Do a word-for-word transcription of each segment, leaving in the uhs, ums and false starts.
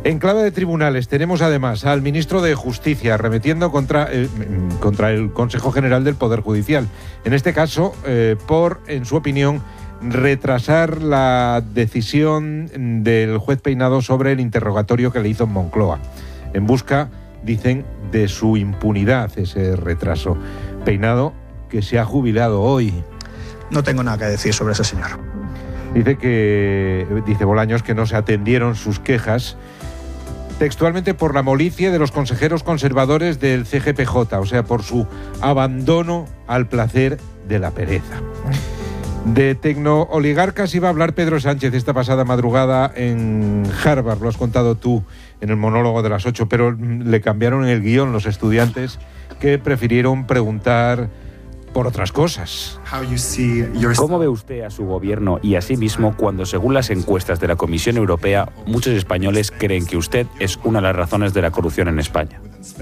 En clave de tribunales tenemos además al ministro de Justicia arremetiendo contra, eh, contra el Consejo General del Poder Judicial. En este caso, eh, por, en su opinión, retrasar la decisión del juez Peinado sobre el interrogatorio que le hizo en Moncloa. En busca, dicen, de su impunidad, ese retraso. Peinado, que se ha jubilado hoy. No tengo nada que decir sobre ese señor. Dice que, dice Bolaños, que no se atendieron sus quejas textualmente por la molicie de los consejeros conservadores del C G P J, o sea, por su abandono al placer de la pereza. De tecnooligarcas iba a hablar Pedro Sánchez esta pasada madrugada en Harvard, lo has contado tú en el monólogo de las ocho, pero le cambiaron el guión los estudiantes que prefirieron preguntar por otras cosas. ¿Cómo ve usted a su gobierno y a sí mismo cuando, según las encuestas de la Comisión Europea, muchos españoles creen que usted es una de las razones de la corrupción en España?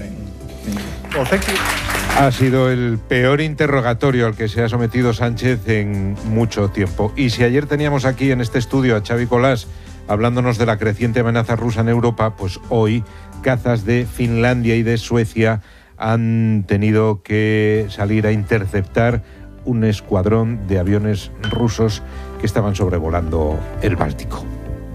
Ha sido el peor interrogatorio al que se ha sometido Sánchez en mucho tiempo. Y si ayer teníamos aquí en este estudio a Xavi Colás hablándonos de la creciente amenaza rusa en Europa, pues hoy cazas de Finlandia y de Suecia han tenido que salir a interceptar un escuadrón de aviones rusos que estaban sobrevolando el Báltico.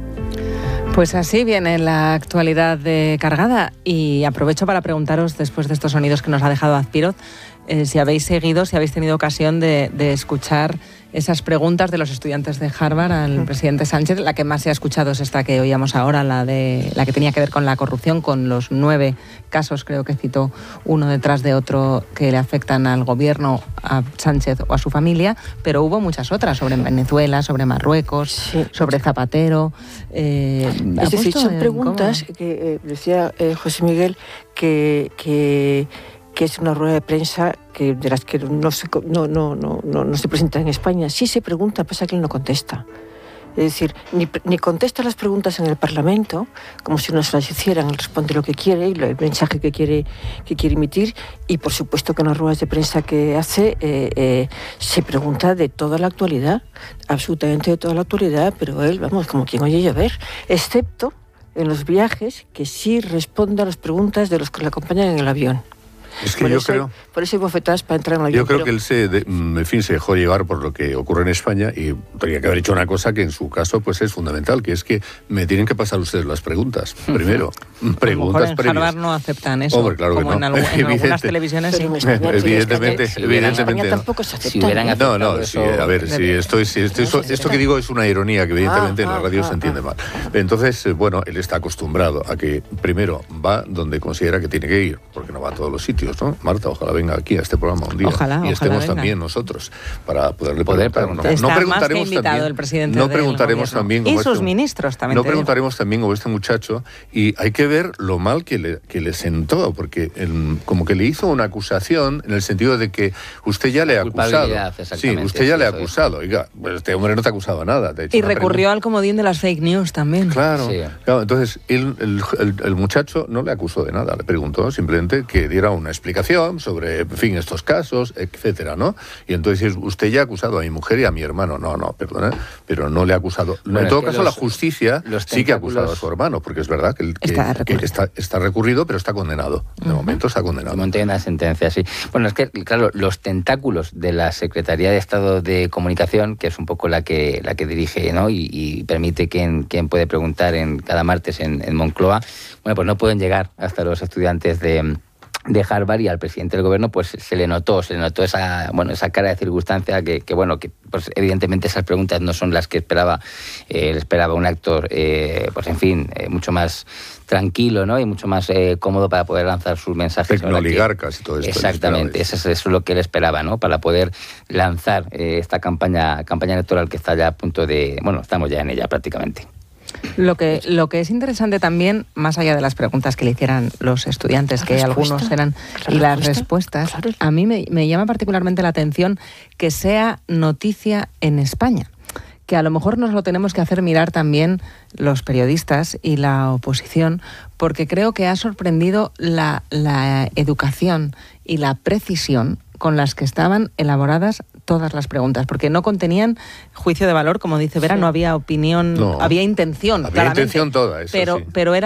Pues así viene la actualidad de Cargada, y aprovecho para preguntaros, después de estos sonidos que nos ha dejado Azpiroz, eh, si habéis seguido, si habéis tenido ocasión de, de escuchar esas preguntas de los estudiantes de Harvard al presidente Sánchez. La que más se ha escuchado es esta que oíamos ahora, la de la que tenía que ver con la corrupción, con los nueve casos, creo que citó uno detrás de otro, que le afectan al gobierno, a Sánchez o a su familia, pero hubo muchas otras, sobre Venezuela, sobre Marruecos, sí, sobre Zapatero. Eh, es decir, son preguntas cómo? que eh, decía eh, José Miguel que... que que es una rueda de prensa que de las que no se, no, no, no, no, no se presenta en España. Sí se pregunta, pasa que él no contesta. Es decir, ni, ni contesta las preguntas en el Parlamento, como si nos las hicieran, él responde lo que quiere y el mensaje que quiere, que quiere emitir, y por supuesto que en las ruedas de prensa que hace eh, eh, se pregunta de toda la actualidad, absolutamente de toda la actualidad, pero él, vamos, como quien oye llover, excepto en los viajes, que sí responde a las preguntas de los que le acompañan en el avión. Es que por yo eso, creo... Por eso hay bofetadas para entrar en la Yo creo pero... que él se, de, en fin, se dejó llevar por lo que ocurre en España y tenía que haber hecho una cosa que en su caso pues es fundamental, que es que me tienen que pasar ustedes las preguntas. Primero, uh-huh. preguntas en previas. Harvard no aceptan eso, Hombre, claro como que en, no. algo, en algunas televisiones sí. España, evidentemente, si evidentemente no. tampoco se aceptan. Si no, no, sí, a ver, si estoy, si estoy, no esto, esto que digo es una ironía que evidentemente ah, en la radio ah, se entiende ah. mal. Entonces, bueno, él está acostumbrado a que primero va donde considera que tiene que ir, porque no va a todos los sitios, ¿no? Marta, ojalá venga aquí a este programa un día ojalá, y estemos ojalá también nosotros para poderle Poder preguntar. preguntar. No, no preguntaremos más que invitado también, el presidente no preguntaremos del también y como sus este, ministros también. No preguntaremos también como este muchacho, y hay que ver lo mal que le, que le sentó, porque el, como que le hizo una acusación en el sentido de que usted ya le ha acusado. Sí, usted ya le ha acusado. Oiga, pues este hombre no te ha acusado nada. Te ha hecho y recurrió pregunta. al comodín de las fake news también. Claro, sí. claro entonces él, el, el, el muchacho no le acusó de nada, le preguntó simplemente que diera una explicación sobre, en fin, estos casos, etcétera, ¿no? Y entonces usted ya ha acusado a mi mujer y a mi hermano. No, no, perdona, pero no le ha acusado. Bueno, en todo caso, los, la justicia sí que ha acusado a su hermano, porque es verdad que, el, que, está, que está, está recurrido, pero está condenado. De uh-huh. momento está condenado. De momento hay una sentencia, sí. Bueno, es que, claro, los tentáculos de la Secretaría de Estado de Comunicación, que es un poco la que la que dirige, ¿no? Y, y permite quien, quien puede preguntar en cada martes en, en Moncloa, bueno, pues no pueden llegar hasta los estudiantes de... de Harvard, y al presidente del gobierno pues se le notó, se le notó esa, bueno, esa cara de circunstancia que, que bueno, que pues evidentemente esas preguntas no son las que esperaba, eh, esperaba un actor, eh, pues en fin, eh, mucho más tranquilo, ¿no? Y mucho más eh, cómodo para poder lanzar sus mensajes. Tecnooligarcas y todo esto. Exactamente, eso es, eso es lo que él esperaba, ¿no? Para poder lanzar eh, esta campaña, campaña electoral que está ya a punto de, bueno, estamos ya en ella prácticamente. Lo que, lo que es interesante también, más allá de las preguntas que le hicieran los estudiantes, que algunos eran, y las respuestas, claro. a mí me, me llama particularmente la atención que sea noticia en España, que a lo mejor nos lo tenemos que hacer mirar también los periodistas y la oposición, porque creo que ha sorprendido la, la educación y la precisión con las que estaban elaboradas todas las preguntas, porque no contenían juicio de valor, como dice Vera, sí. no había opinión, no, había intención. Había intención toda, eso pero, sí. pero era